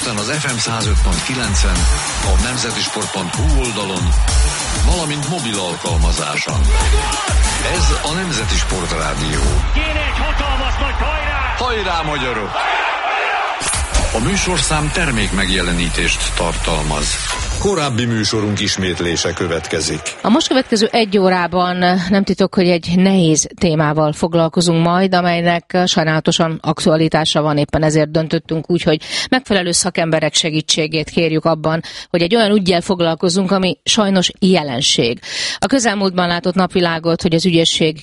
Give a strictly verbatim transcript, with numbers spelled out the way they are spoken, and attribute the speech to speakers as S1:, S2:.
S1: Budapesten az ef em száz öt pont kilencen, a nemzetisport pont hu oldalon, valamint mobil alkalmazáson. Ez a Nemzeti Sport Rádió.
S2: Kéne egy hatalmas nagy hajrá!
S1: Hajrá, magyarok! A műsorszám termék megjelenítést tartalmaz. Korábbi műsorunk ismétlése következik.
S3: A most következő egy órában nem titok, hogy egy nehéz témával foglalkozunk majd, amelynek sajnálatosan aktualitása van, éppen ezért döntöttünk úgy, hogy megfelelő szakemberek segítségét kérjük abban, hogy egy olyan üggyel foglalkozunk, ami sajnos jelenség. A közelmúltban látott napvilágot, hogy az ügyészség